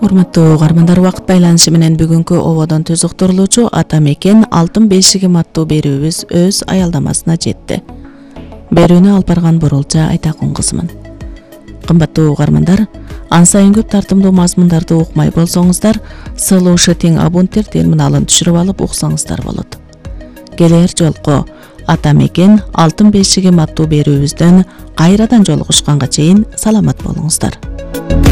Урматтуу угармандар, убакыт байланышы менен бүгүнкү ободон түз уктурулуучу Ата мекен алтын бешигим аттуу берүүбүз өз аялдамасына жетти. Берүүнү алып барган Бурулча Айтакун кызымын. Кымбаттуу угармандар, ан сайын көп тартымдуу мазмундарды укмай болсоңуздар, сылуушу тең абунттер терминалын түшүрүп алып уксаңыздар болот. Келер жолку Ата мекен алтын бешигим аттуу берүүбүздөн кайрадан жолугушканга чейин саламат болуңуздар.